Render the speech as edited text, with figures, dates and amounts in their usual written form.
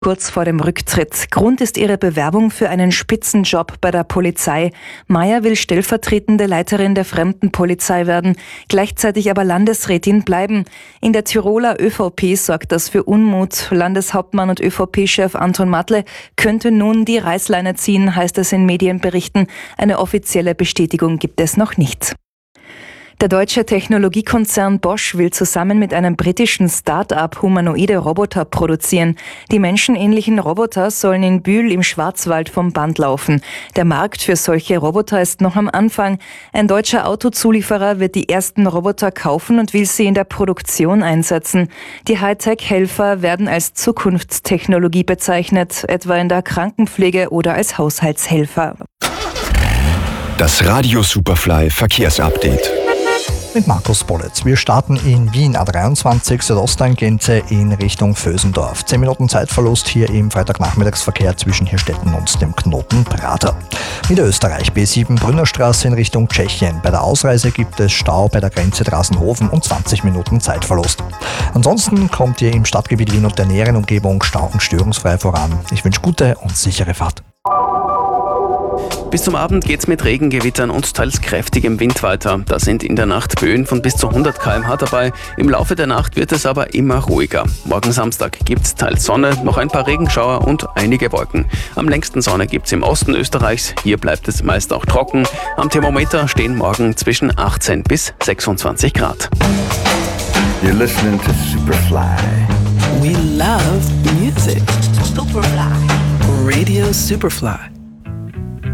Kurz vor dem Rücktritt. Grund ist ihre Bewerbung für einen Spitzenjob bei der Polizei. Meier will stellvertretende Leiterin der Fremdenpolizei werden, gleichzeitig aber Landesrätin bleiben. In der Tiroler ÖVP sorgt das für Unmut. Landeshauptmann und ÖVP-Chef Anton Matle könnte nun die Reißleine ziehen, heißt es in Medienberichten. Eine offizielle Bestätigung gibt es noch nicht. Der deutsche Technologiekonzern Bosch will zusammen mit einem britischen Start-up humanoide Roboter produzieren. Die menschenähnlichen Roboter sollen in Bühl im Schwarzwald vom Band laufen. Der Markt für solche Roboter ist noch am Anfang. Ein deutscher Autozulieferer wird die ersten Roboter kaufen und will sie in der Produktion einsetzen. Die Hightech-Helfer werden als Zukunftstechnologie bezeichnet, etwa in der Krankenpflege oder als Haushaltshelfer. Das Radio Superfly Verkehrsupdate. Mit Markus Bollitz. Wir starten in Wien A23 Südosttangente in Richtung Vösendorf. 10 Minuten Zeitverlust hier im Freitagnachmittagsverkehr zwischen Hirstetten und dem Knoten Prater. Niederösterreich B7 Brünnerstraße in Richtung Tschechien. Bei der Ausreise gibt es Stau bei der Grenze Drasenhofen und 20 Minuten Zeitverlust. Ansonsten kommt ihr im Stadtgebiet Wien und der näheren Umgebung stau- und störungsfrei voran. Ich wünsche gute und sichere Fahrt. Bis zum Abend geht's mit Regengewittern und teils kräftigem Wind weiter. Da sind in der Nacht Böen von bis zu 100 km/h dabei. Im Laufe der Nacht wird es aber immer ruhiger. Morgen Samstag gibt's teils Sonne, noch ein paar Regenschauer und einige Wolken. Am längsten Sonne gibt's im Osten Österreichs. Hier bleibt es meist auch trocken. Am Thermometer stehen morgen zwischen 18 bis 26 Grad. You're listening to Superfly. We love music. Superfly. Radio Superfly.